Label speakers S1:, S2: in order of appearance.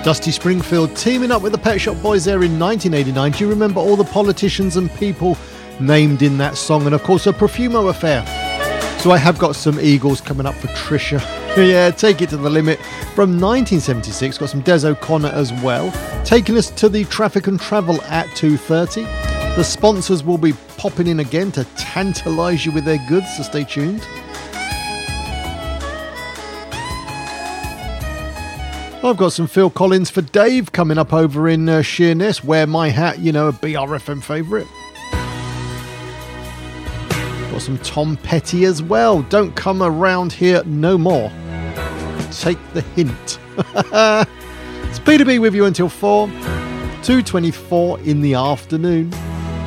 S1: Dusty Springfield teaming up with the Pet Shop Boys there in 1989. Do you remember all the politicians and people named in that song? And of course, a Profumo affair. So I have got some Eagles coming up for Trisha. Yeah, Take It to the Limit from 1976. Got some Des O'Connor as well. Taking us to the Traffic and Travel at 2:30. The sponsors will be popping in again to tantalise you with their goods, so stay tuned. I've got some Phil Collins for Dave coming up over in Sheerness. Wear My Hat, you know, a BRFM favourite. Got some Tom Petty as well. Don't Come Around Here No More. Take the hint. It's Peter B with you until 4, 2:24 in the afternoon.